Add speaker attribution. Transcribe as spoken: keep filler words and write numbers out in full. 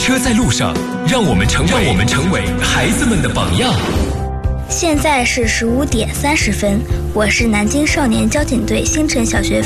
Speaker 1: 车在路上，让我们成为让我们成为孩子们的榜样。
Speaker 2: 现在是十五点三十分，我是南京少年交警队新城小学